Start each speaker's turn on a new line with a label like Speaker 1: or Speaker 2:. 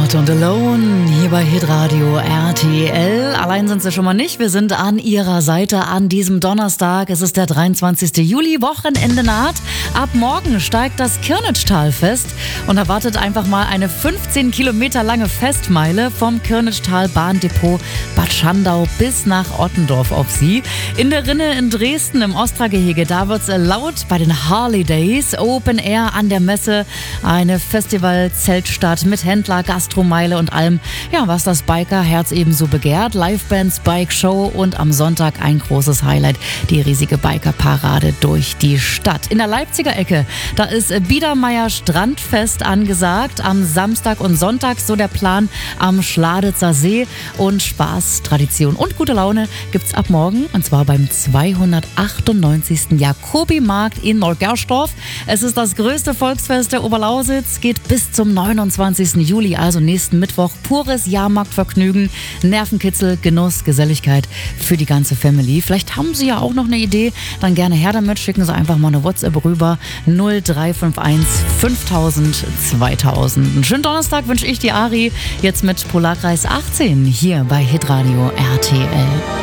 Speaker 1: Not and Alone hier bei Hitradio RTL. Allein sind sie schon mal nicht. Wir sind an ihrer Seite an diesem Donnerstag. Es ist der 23. Juli, Wochenende naht. Ab morgen steigt das Kirnitschtalfest und erwartet einfach mal eine 15 Kilometer lange Festmeile vom Kirnitschtal Bahndepot Bad Schandau bis nach Ottendorf auf Sie. In der Rinne in Dresden im Ostra-Gehege, da wird's laut bei den Harley Days. Open Air an der Messe, eine Festival-Zeltstadt mit Händler, Gastromeile und allem, ja, was das Biker-Herz ebenso begehrt. Livebands, Bike-Show und am Sonntag ein großes Highlight, die riesige Biker-Parade durch die Stadt. In der Leipziger Ecke, da ist Biedermeier Strandfest angesagt. Am Samstag und Sonntag, so der Plan, am Schladitzer See. Und Spaß, Tradition und gute Laune gibt's ab morgen, und zwar beim 298. Jakobi-Markt in Nordgersdorf. Es ist das größte Volksfest der Oberlausitz, geht bis zum 29. Juli, also nächsten Mittwoch. Pures Jahrmarktvergnügen, Nervenkitzel, Genuss, Geselligkeit für die ganze Family. Vielleicht haben Sie ja auch noch eine Idee, dann gerne her damit. Schicken Sie einfach mal eine WhatsApp rüber, 0351 5000 2000. Einen schönen Donnerstag wünsche ich dir, Ari, jetzt mit Polarkreis 18 hier bei Hitradio RTL.